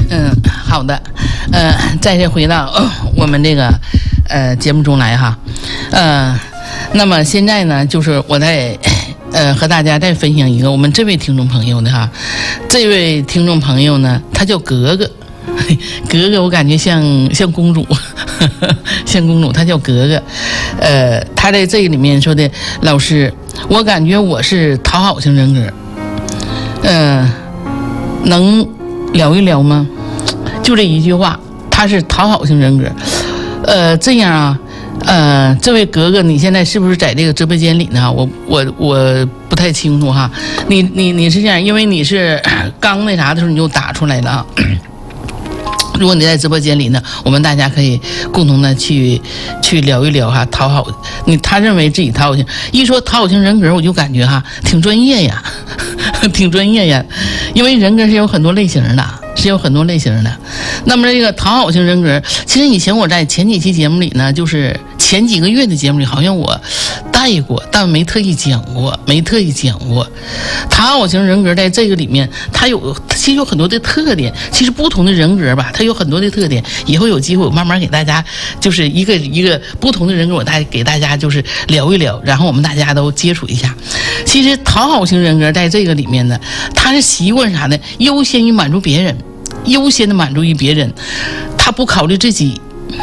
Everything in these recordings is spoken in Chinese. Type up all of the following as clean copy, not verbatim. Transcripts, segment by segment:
好的，再回到我们这个节目中来哈，那么现在呢，就是我在和大家再分享一个我们这位听众朋友的哈，这位听众朋友呢，他叫格格，格格我感觉像公主，像公主，她叫格格，她在这个里面说的，老师，我感觉我是讨好型人格，能聊一聊吗？就这一句话，他是讨好型人格，这样啊，这位格格，你现在是不是在这个直播间里呢？我不太清楚哈。你是这样，因为你是刚那啥的时候你就打出来了啊。如果你在直播间里呢，我们大家可以共同的去聊一聊哈，讨好他认为自己讨好型，一说讨好型人格，我就感觉哈挺专业呀，挺专业呀，因为人格是有很多类型的。那么这个讨好型人格，其实以前我在前几期节目里呢，就是前几个月的节目里，好像我带过，但没特意讲过。讨好型人格在这个里面，其实有很多的特点。其实不同的人格吧，它有很多的特点。以后有机会我慢慢给大家，就是一个不同的人格，我给大家就是聊一聊，然后我们大家都接触一下。其实讨好型人格在这个里面呢，他是习惯啥呢？优先于满足别人。优先的满足于别人，他不考虑自己，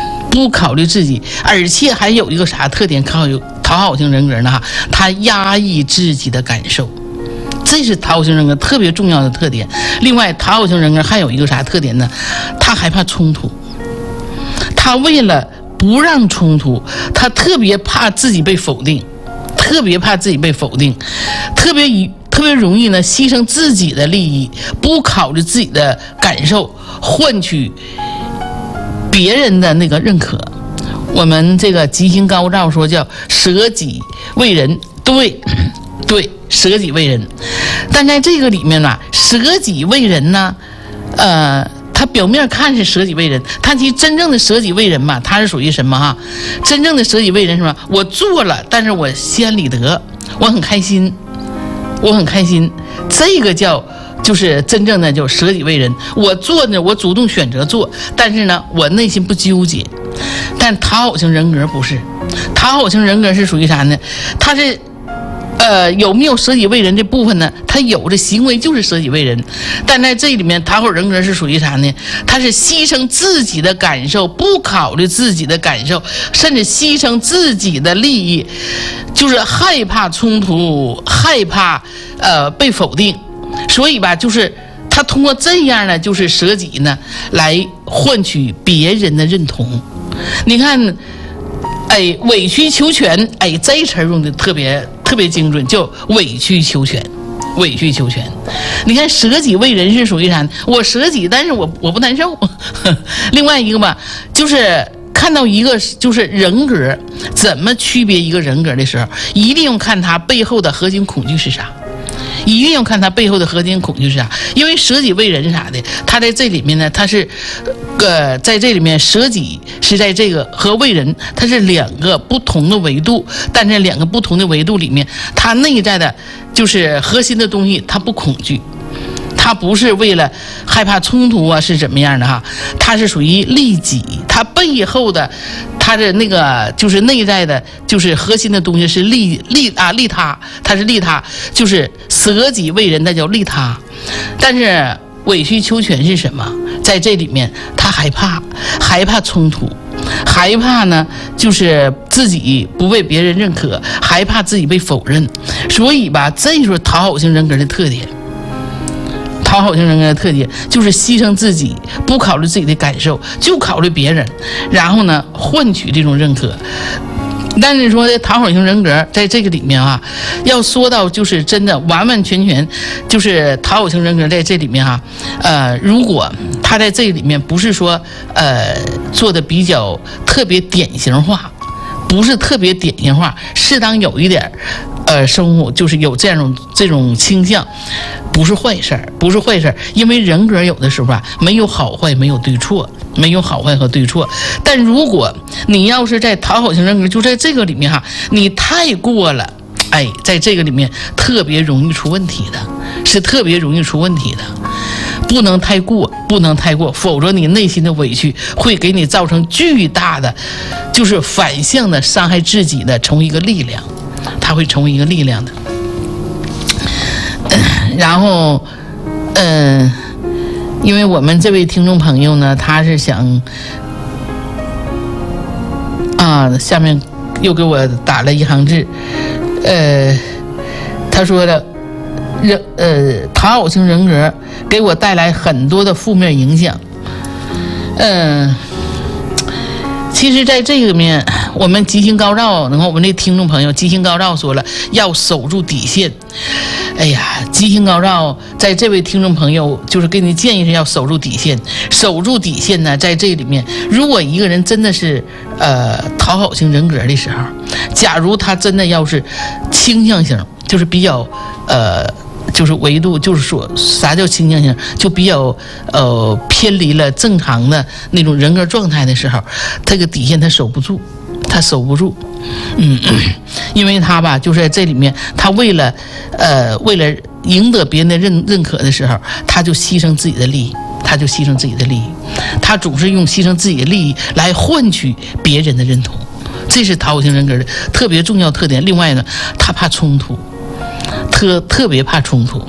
而且还有一个啥特点？讨好型人格呢？他压抑自己的感受，这是讨好型人格特别重要的特点。另外，讨好型人格还有一个啥特点呢？他害怕冲突，他为了不让冲突，他特别怕自己被否定，特别容易呢牺牲自己的利益，不考虑自己的感受，换取别人的那个认可。我们这个吉星高照说叫舍己为人，对，舍己为人。但在这个里面呢，舍己为人呢，他表面看是舍己为人，他其实真正的舍己为人嘛，他是属于什么哈？真正的舍己为人是什么？我做了，但是我心安理得，我很开心，这个就是真正的就舍己为人。我做呢，我主动选择做，但是呢，我内心不纠结。但讨好型人格不是，讨好型人格是属于啥呢？他是有没有舍己为人这部分呢？他有的行为就是舍己为人，但在这里面讨好人格是属于啥呢？他是牺牲自己的感受，不考虑自己的感受，甚至牺牲自己的利益，就是害怕冲突，害怕被否定，所以吧，就是他通过这样呢，就是舍己呢，来换取别人的认同。你看，委曲求全，这词儿用的特别精准，叫委曲求全。你看舍己为人是属于啥？我舍己，但是我不难受。另外一个吧，就是看到一个就是人格，怎么区别一个人格的时候，一定要看他背后的核心恐惧是啥。因为舍己为人啥的，他在这里面呢，他是在这里面舍己是在这个和为人，它是两个不同的维度，但这两个不同的维度里面，它内在的就是核心的东西，它不恐惧，它不是为了害怕冲突啊，是怎么样的哈？它是属于利己，它背后的它的那个就是内在的，就是核心的东西是利他，它是利他，就是舍己为人，那叫利他。但是委曲求全是什么？在这里面，他害怕冲突，害怕呢，就是自己不被别人认可，害怕自己被否认。所以吧，这就是讨好型人格的特点。讨好型人格的特点就是牺牲自己，不考虑自己的感受，就考虑别人，然后呢，换取这种认可。但是说这讨好型人格在这个里面啊，要说到就是真的完完全全就是讨好型人格在这里面啊，如果他在这里面不是说做的比较特别典型化，不是特别典型化，适当有一点生活就是有这种倾向，不是坏事儿，因为人格有的时候吧，没有好坏，没有对错，没有好坏和对错。但如果你要是在讨好型人格，就在这个里面哈，你太过了，在这个里面特别容易出问题的，是特别容易出问题的。 不能太过，否则你内心的委屈会给你造成巨大的，就是反向的伤害自己的，成为一个力量，它会成为一个力量的。然后，因为我们这位听众朋友呢，他是想下面又给我打了一行字，他说的讨好型人格给我带来很多的负面影响。其实在这个面，我们吉星高照，然后我们的听众朋友吉星高照说了要守住底线。哎呀，吉星高照，在这位听众朋友就是给你建议是要守住底线。守住底线呢，在这里面，如果一个人真的是讨好型人格的时候，假如他真的要是倾向型，就是比较就是维度，就是说啥叫倾向性，就比较偏离了正常的那种人格状态的时候，这个底线他守不住，因为他吧，就是在这里面，他为了赢得别人的认可的时候，他就牺牲自己的利益，他总是用牺牲自己的利益来换取别人的认同，这是讨好型人格的特别重要特点。另外呢，他怕冲突。特别怕冲突，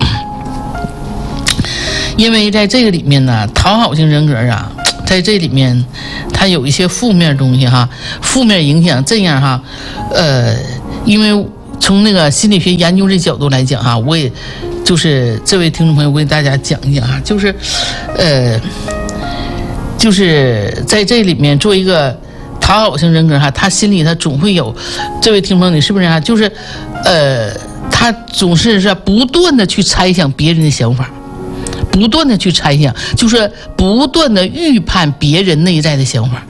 因为在这个里面呢，讨好型人格啊，在这里面它有一些负面东西哈，负面影响。这样哈，因为从那个心理学研究的角度来讲哈，我也就是这位听众朋友，我给大家讲一讲哈，就是在这里面做一个讨好型人格哈，他心里他总会有，这位听众朋友你是不是啊？就是他总是不断的去猜想别人的想法，不断的去猜想，就是不断的预判别人内在的想法，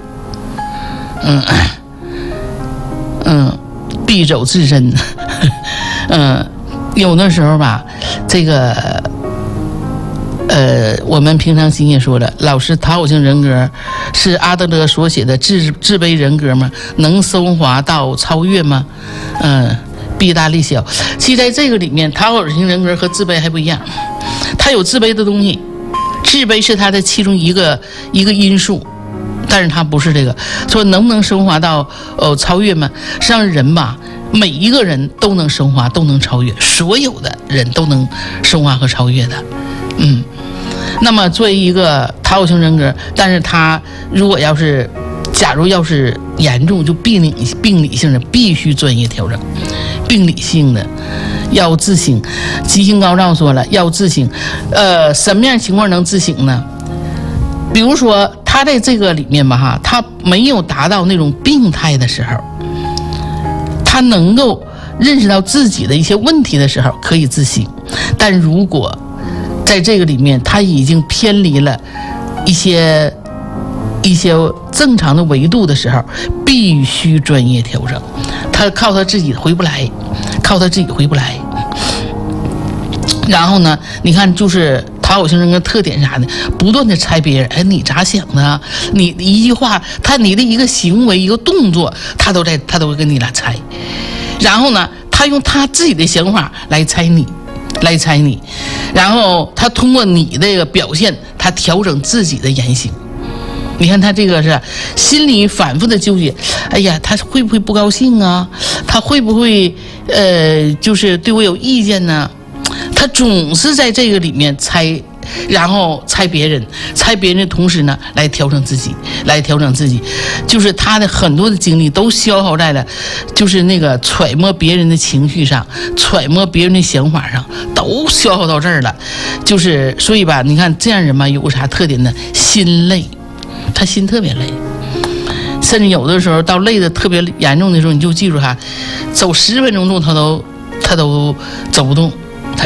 必走自身。有的时候吧，这个我们平常心也说了，老师，讨好型人格是阿德勒所写的自卑人格吗？能升华到超越吗？弊大利小。其实在这个里面，讨好型人格和自卑还不一样，他有自卑的东西，自卑是他的其中一个因素，但是他不是这个。说能不能升华到超越吗？实际上人吧，每一个人都能升华，都能超越，所有的人都能升华和超越的。那么作为一个讨好型人格，但是他如果假如要是严重，就病理性的，必须专业调整。病理性的要自省，吉星高照说了要自省。什么样情况能自省呢？比如说他在这个里面吧哈，他没有达到那种病态的时候，他能够认识到自己的一些问题的时候，可以自省。但如果在这个里面他已经偏离了一些正常的维度的时候，必须专业调整。他靠他自己回不来。然后呢，你看就是讨好型人格特点啥的，不断的猜别人，哎，你咋想的？你一句话，你的一个行为一个动作，他都会跟你俩猜。然后呢，他用他自己的想法来猜你，然后他通过你这个表现，他调整自己的言行。你看他这个是心里反复的纠结，哎呀，他会不会不高兴啊？他会不会就是对我有意见呢？他总是在这个里面猜，然后猜别人的同时呢，来调整自己，就是他的很多的精力都消耗在了，就是那个揣摩别人的情绪上，揣摩别人的想法上，都消耗到这儿了。就是所以吧，你看这样人嘛，有个啥特点呢？心累，他心特别累，甚至有的时候到累的特别严重的时候，你就记住他，走10分钟路他都走不动，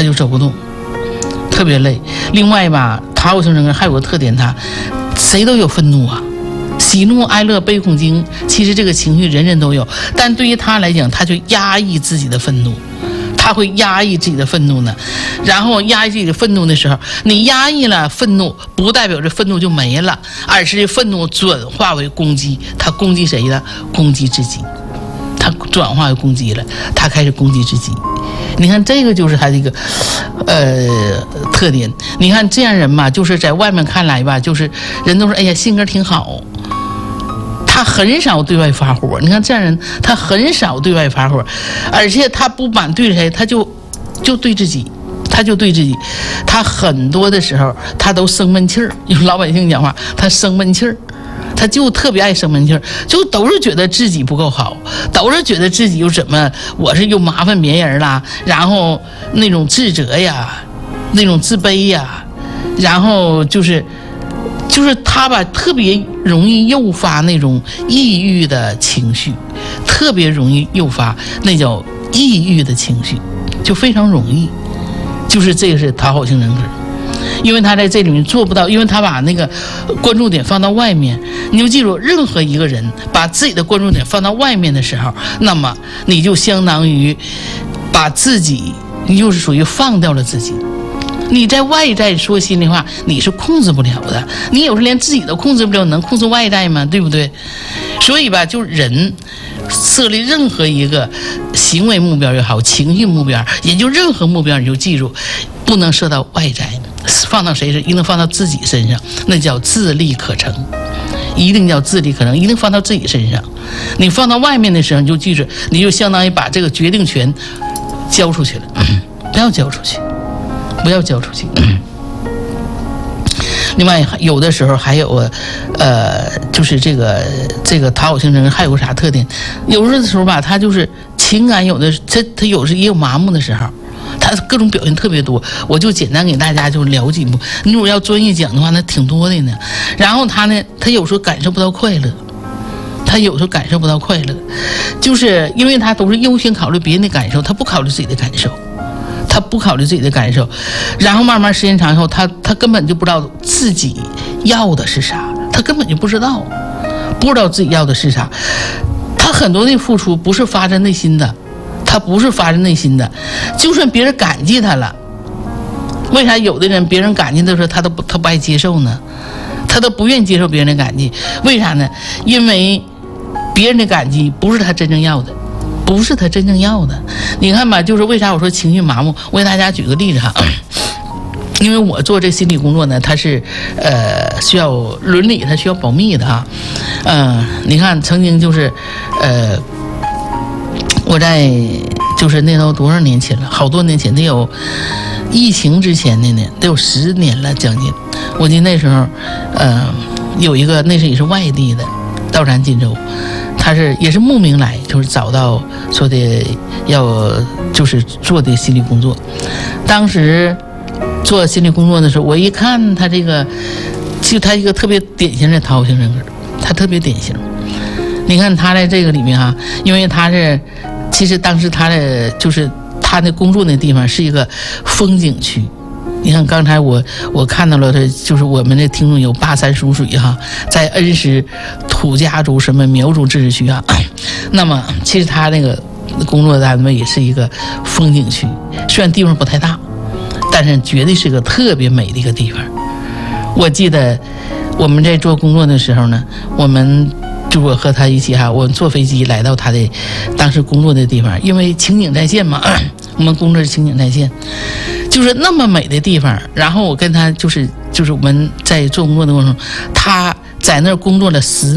特别累。另外吧，讨好型人格还有个特点，他谁都有愤怒啊，喜怒哀乐悲恐惊，其实这个情绪人人都有，但对于他来讲，他就压抑自己的愤怒。他会压抑自己的愤怒呢，然后压抑自己的愤怒的时候，你压抑了愤怒，不代表这愤怒就没了，而是愤怒转化为攻击。他攻击谁呢？攻击自己。 他转化为攻击了，他开始攻击自己。你看这个就是他这个特点。你看这样人吧，就是在外面看来吧，就是人都说哎呀性格挺好，他很少对外发火。你看这样人，他很少对外发火，而且他不管对谁，他就对自己，他就对自己。他很多的时候他都生闷气儿，用老百姓讲话，他生闷气儿。他就特别爱生闷气儿，就都是觉得自己不够好，都是觉得自己又怎么，我是又麻烦别人啦，然后那种自责呀，那种自卑呀，然后就是他吧，特别容易诱发那种抑郁的情绪，特别容易诱发那种抑郁的情绪，就非常容易，就是这个是讨好型人格。因为他在这里面做不到，因为他把那个关注点放到外面。你就记住，任何一个人把自己的关注点放到外面的时候，那么你就相当于把自己，你就是属于放掉了自己。你在外在说心里话，你是控制不了的。你有时连自己都控制不了，能控制外在吗？对不对？所以吧，就人设立任何一个行为目标也好，情绪目标，也就任何目标，你就记住，不能设到外在，放到谁身，一定放到自己身上，那叫自力可成。一定叫自力可成，一定放到自己身上。你放到外面的时候，你就记住，你就相当于把这个决定权交出去了，不要交出去，不要交出去。另外，有的时候还有就是这个讨好型人还有个啥特点？有的时候吧，他就是情感有的，他有时也有麻木的时候。他各种表现特别多，我就简单给大家就聊几步。你如果要专业讲的话，那挺多的呢。然后他呢，他有时候感受不到快乐，就是因为他都是优先考虑别人的感受，他不考虑自己的感受，然后慢慢时间长以后，他根本就不知道自己要的是啥，他根本就不知道自己要的是啥。他很多的付出不是发自内心的。就算别人感激他了，为啥有的人别人感激的时候他不爱接受呢？他都不愿意接受别人的感激，为啥呢？因为别人的感激不是他真正要的。你看吧，就是为啥我说情绪麻木，我给大家举个例子哈。因为我做这心理工作呢，它是需要伦理，它需要保密的哈。你看曾经就是我在就是那都多少年前了，好多年前，得有疫情之前的呢，得有10年了将近。我记得那时候，有一个那时也是外地的，到咱锦州，他也是慕名来，就是找到说的要就是做的心理工作。当时做心理工作的时候，我一看他这个，就他一个特别典型的讨好型人格，他特别典型。你看他在这个里面哈，因为他是。其实当时他的工作那地方是一个风景区。你看刚才我看到了，就是我们的听众有83属水哈，在恩施土家族什么苗族自治区啊。那么其实他那个工作单位也是一个风景区，虽然地方不太大，但是绝对是个特别美的一个地方。我记得我们在做工作的时候呢，就我和他一起哈，我们坐飞机来到他的当时工作的地方，因为情景再现嘛，我们工作是情景再现，就是那么美的地方。然后我跟他就是我们在做工作的过程中，他在那儿工作了10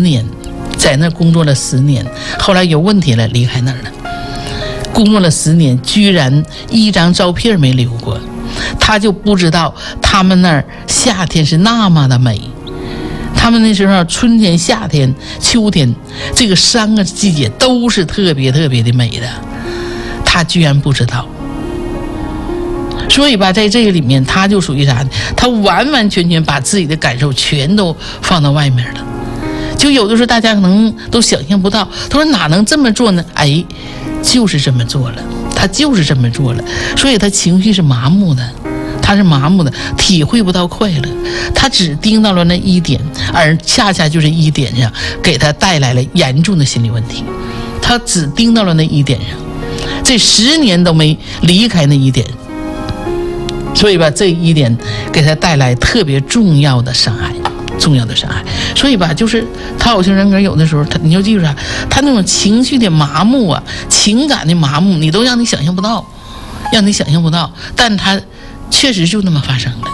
年，后来有问题了，离开那儿了。工作了10年，居然一张照片没留过，他就不知道他们那儿夏天是那么的美。他们那时候春天、夏天、秋天，这个3个季节都是特别特别的美的，他居然不知道。所以吧，在这个里面，他就属于啥呢？他完完全全把自己的感受全都放到外面了。就有的时候大家可能都想象不到，他说哪能这么做呢？哎，就是这么做了，他就是这么做了。所以他情绪是麻木的。他是麻木的，体会不到快乐，他只盯到了那一点，而恰恰就是一点上给他带来了严重的心理问题。他只盯到了那一点上，这10年都没离开那一点，所以吧，这一点给他带来特别重要的伤害， 重要的伤害。所以吧，就是讨好型人格有的时候你就记住啥，他那种情绪的麻木啊，情感的麻木，你都让你想象不到，但他确实就那么发生了，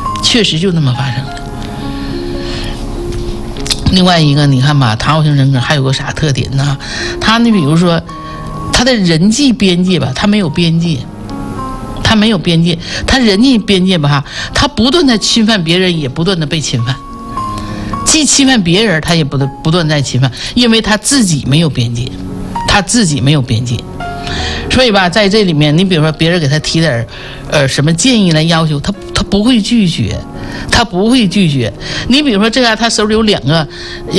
另外一个，你看吧，讨好型人格还有个啥特点呢？他比如说他的人际边界吧，他没有边界，他人际边界吧，他不断的侵犯别人，也不断的被侵犯，既侵犯别人，他也不断在侵犯，因为他自己没有边界，所以吧，在这里面，你比如说别人给他提点什么建议来要求，他不会拒绝，你比如说这样，他手里有两个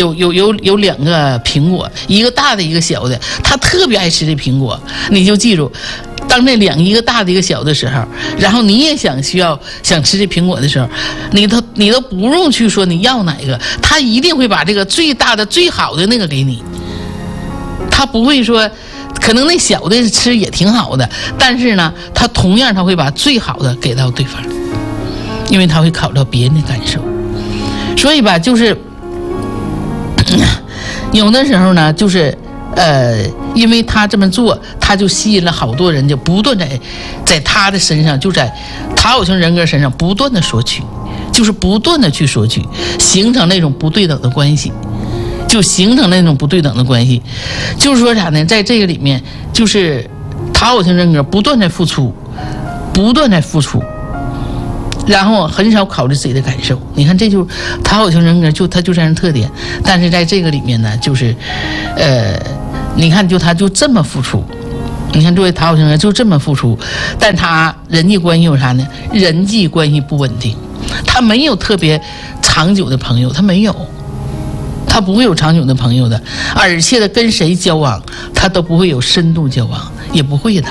苹果，一个大的一个小的，他特别爱吃这苹果，你就记住，当这一个大的一个小的时候，然后你也想吃这苹果的时候，你都不用去说你要哪个，他一定会把这个最大的最好的那个给你，他不会说可能那小的吃也挺好的，但是呢他同样他会把最好的给到对方，因为他会考虑到别人的感受。所以吧，就是有的时候呢，就是因为他这么做，他就吸引了好多人，就不断在他的身上，就在讨好型人格身上不断的索取，就是不断的去索取，形成那种不对等的关系，就是说啥呢？在这个里面，就是讨好型人格不断在付出，然后很少考虑自己的感受。你看，这就讨好型人格他就这样特点。但是在这个里面呢，就是你看他就这么付出，你看作为讨好型人格就这么付出，但他人际关系有啥呢？人际关系不稳定，他没有特别长久的朋友，他不会有长久的朋友的，而且他跟谁交往他都不会有深度交往，也不会的，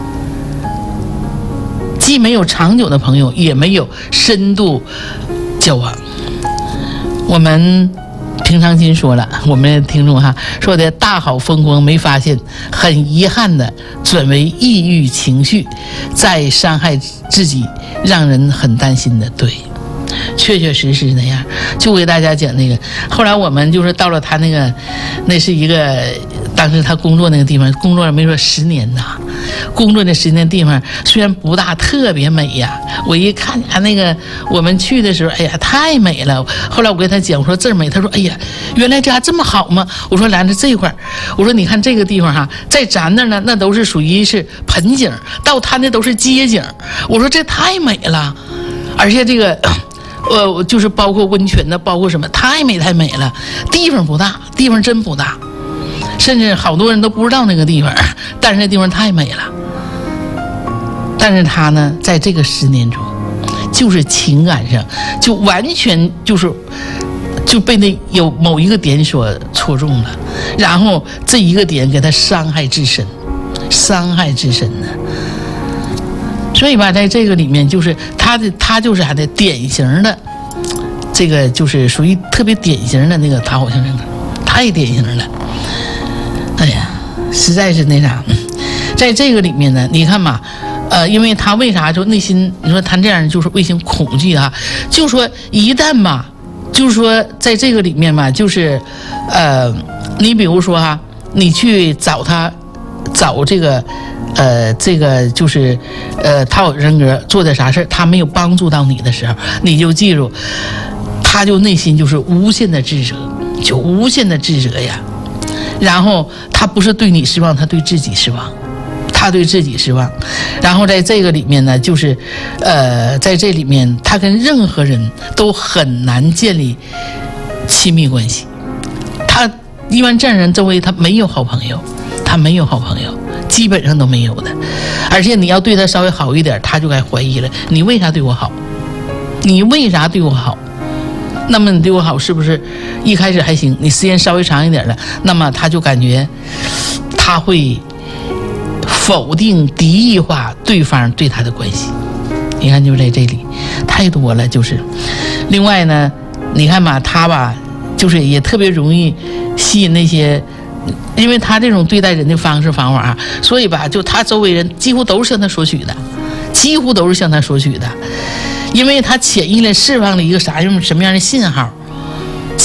既没有长久的朋友，也没有深度交往。我们平常心说了，我们听众说的大好风光没发现，很遗憾的转为抑郁情绪，再伤害自己，让人很担心的。对，确实是那样。就给大家讲那个，后来我们就是到了他那是一个当时他工作那个地方，工作了没说10年呐，工作的10年地方虽然不大，特别美呀。我一看他那个我们去的时候，哎呀太美了。后来我跟他讲，我说这儿美，他说哎呀原来这还这么好吗？我说来了这块，我说你看这个地方在咱那呢，那都是属于是盆景，到他那都是街景。我说这太美了，而且这个就是包括温泉的，包括什么，太美了。地方不大，地方真不大，甚至好多人都不知道那个地方，但是那地方太美了。但是他呢，在这个10年中，就是情感上就完全就被那有某一个点所戳中了，然后这一个点给他伤害至深呢。所以吧，在这个里面，就是他就是啥的典型的，这个就是属于特别典型的那个讨好型人格，太典型了。哎呀，实在是那啥。在这个里面呢，你看嘛，因为他为啥就内心，你说他这样就是内心恐惧啊，就说一旦吧，就是说在这个里面嘛，就是你比如说你去找这个就是讨好人格做点啥事，他没有帮助到你的时候，你就记住，他就内心就是无限的自责呀。然后他不是对你失望，他对自己失望。然后在这个里面呢，就是在这里面他跟任何人都很难建立亲密关系。他一般这样人周围他没有好朋友，基本上都没有的。而且你要对他稍微好一点，他就该怀疑了，你为啥对我好？那么你对我好是不是一开始还行，你时间稍微长一点了，那么他就感觉他会否定敌意化对方对他的关系。你看就在这里太多了。就是另外呢，你看吧，他吧就是也特别容易吸引那些，因为他这种对待人的方式方法，所以吧就他周围人几乎都是向他索取的，因为他潜意识释放了一个什么样的信号，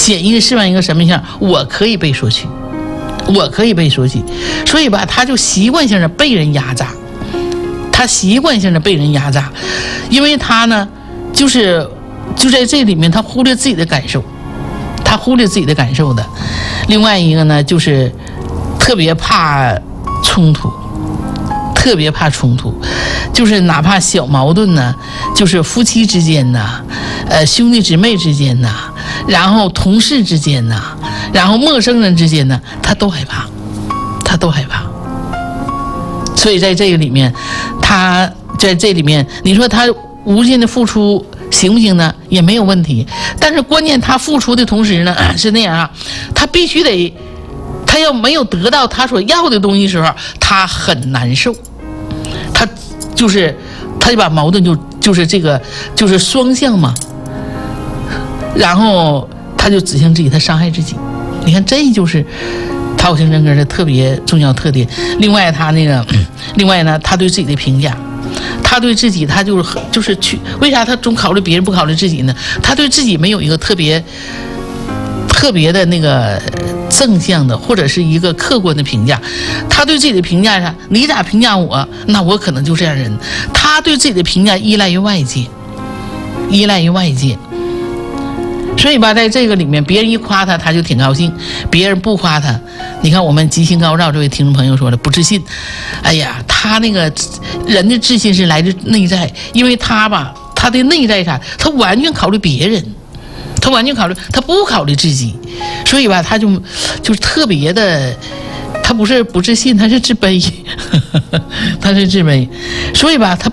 潜意识示范一个什么样？我可以被索取，我可以被索取，所以吧，他就习惯性的被人压榨，他习惯性的被人压榨，因为他呢，就在这里面，他忽略自己的感受，他忽略自己的感受的。另外一个呢，就是特别怕冲突。特别怕冲突，就是哪怕小矛盾呢，就是夫妻之间呐，兄弟姊妹之间呐，然后同事之间呐，然后陌生人之间呢，他都害怕，他都害怕。所以在这个里面，他在这里面，你说他无限的付出行不行呢？也没有问题。但是关键他付出的同时呢，是那样啊，他必须得，他要没有得到他所要的东西的时候，他很难受。他就把矛盾就是这个就是双向嘛，然后他就指向自己，他伤害自己。你看，这就是讨好型人格的特别重要特点。另外呢，他对自己的评价，他对自己他就是去，为啥他总考虑别人不考虑自己呢？他对自己没有一个特别的那个正向的或者是一个客观的评价。他对自己的评价上，你咋评价我，那我可能就这样人。他对自己的评价依赖于外界，所以吧，在这个里面，别人一夸他，他就挺高兴；别人不夸他，你看我们吉星高照这位听众朋友说的不自信，哎呀，他那个人的自信是来自内在，因为他吧，他的内在他完全考虑别人。他完全考虑，他不考虑自己，所以吧，他就是特别的，他不是不自信，他是自卑，他是自卑，所以吧，他